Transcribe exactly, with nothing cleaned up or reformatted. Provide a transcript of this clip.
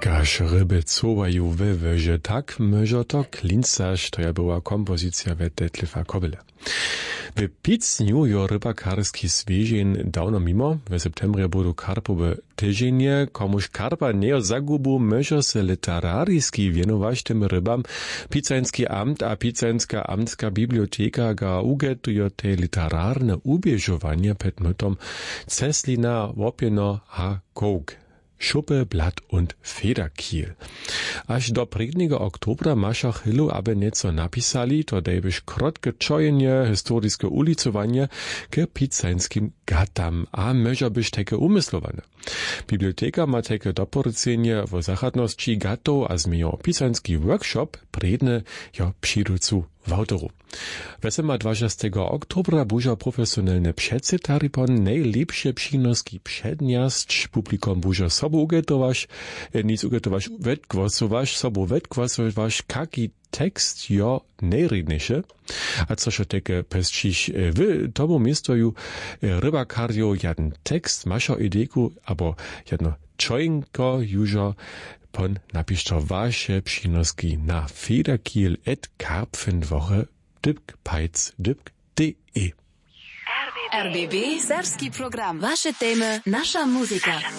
Kaž ryby cowajú we veže, tak myžo to klincaš, to ja była kompozycja we Detlefa Kobyle. W Picniu jo rybakarski swieżin dawno mimo, w septembrze budu karpowe tydzienie, komuś karpa nie zagubu, myżo se literaryjski wienować tym rybam. Picański amt a Picańska amtska biblioteka ga ugetujo te literarne ubieżowania przed mytom Ceslina, Wopino a Kołk. Schuppe, Blatt und Federkiel. Aż do prvního oktobra maša chylu, aby nieco napisali, to dejbyś krotke czojenie, historiske ulicowanie ke picańskim gatam, a może byś takie umyslowane. Biblioteka ma takie doporuczenie w zachadności gatów, a zmienią picański workshop predne jo przyjducu w autoru. Wesema dwudziestego oktobra buża profesjonalne przedsetaripon najlepsze przynoski przedniast, publikom buża sobu ugetowaś, nic ugetowaś wetgłosowaś, sobu wetgłosowaś, kaki tekst jo najrydniejsze, a co się takie pesčiš w tomu miejscu rybakarjo jeden tekst, masza ideku, albo jedno czojnko jużo pon napiszczo wasze przynoski na federkiel at karpfenwoche dypk pajc dypk de. R B B, serbski program. Wasze temy, nasza muzyka.